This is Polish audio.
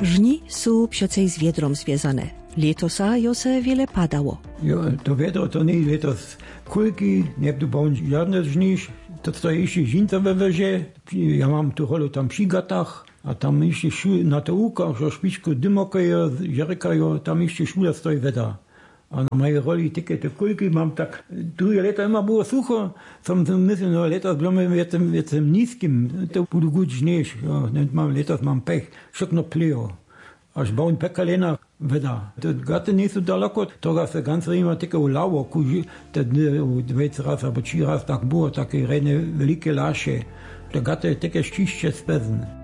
Żni są přecej z wiedrom związane. Letosa jo se wiele padało. Jo, to wiedro to nie letos kulki, nie tu bałon żadne żnisz. To jeszcze żinca we wezie. Ja mam tu holo tam przy gatach, a tam jeszcze na te łukach, że szpiczku dymokajo, żerekajo, tam jeszcze szula stoi weda. A na mojej roli takie te kulki mam tak, drugie lata immer było sucho, sam myślę, no letos byłem jestem niskim, to budu gut żnisz, mam letos mam pech, szokno plejo. Aż bałon pekalena weda. To gaty nie są daleko, to se ganz rima takie ulało, kuži, te 20 raz albo 3 raz tak było, takie rene wielkie lasze. To gaty takie szczyście spezne.